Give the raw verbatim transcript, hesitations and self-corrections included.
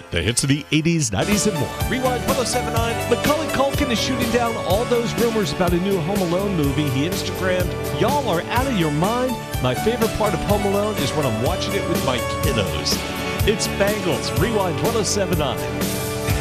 The hits of the eighties, nineties, and more. Rewind ten seventy-nine. Macaulay Culkin is shooting down all those rumors about a new Home Alone movie. He Instagrammed, "Y'all are out of your mind. My favorite part of Home Alone is when I'm watching it with my kiddos." It's Bangles. Rewind ten seventy-nine.